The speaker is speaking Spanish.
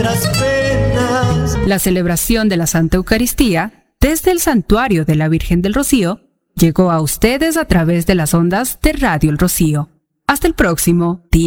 las penas. La celebración de la Santa Eucaristía desde el Santuario de la Virgen del Rocío llegó a ustedes a través de las ondas de Radio El Rocío. Hasta el próximo día.